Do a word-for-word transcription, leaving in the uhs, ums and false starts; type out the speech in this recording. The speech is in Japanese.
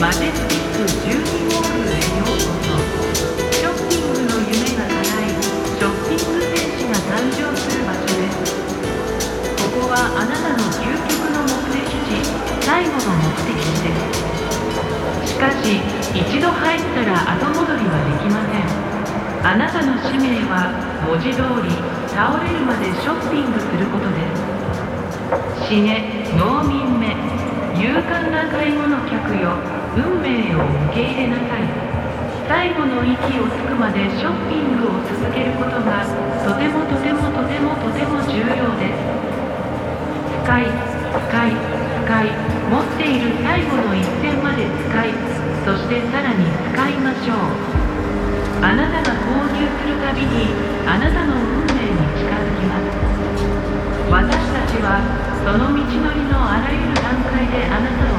マジェスティックじゅうにホールへようこそ。ショッピングの夢が叶い、ショッピング戦士が誕生する場所です。ここはあなたの究極の目的地、最後の目的地です。しかし、一度入ったら後戻りはできません。あなたの使命は文字通り倒れるまでショッピングすることです。死ね、農民め、勇敢な買い物客よ、運命を受け入れなさい。最後の息をつくまでショッピングを続けることがとてもとてもとてもとても重要です。深い、深い、深い、持っている最後の一銭まで使い、そしてさらに使いましょう。あなたが購入するたびにあなたの運命に近づきます。私たちはその道のりのあらゆる段階であなたを